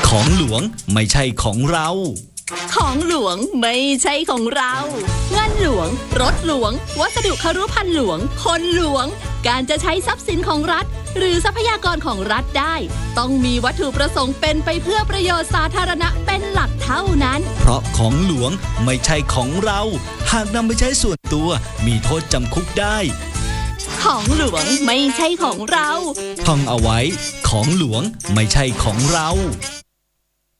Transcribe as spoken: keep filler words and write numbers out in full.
ของหลวงไม่ใช่ของเราของหลวงไม่ใช่ของเราเงินหลวงรถหลวงวัสดุครุภัณฑ์หลวงคนหลวงการจะใช้ทรัพย์สินของรัฐหรือทรัพยากรของรัฐได้ต้องมีวัตถุประสงค์เป็นไปเพื่อประโยชน์สาธารณะเป็นหลักเท่านั้นเพราะของหลวงไม่ใช่ของเราหากนำไปใช้ส่วนตัวมีโทษจำคุกได้ของหลวงไม่ใช่ของเราท่องเอาไว้ของหลวงไม่ใช่ของเรา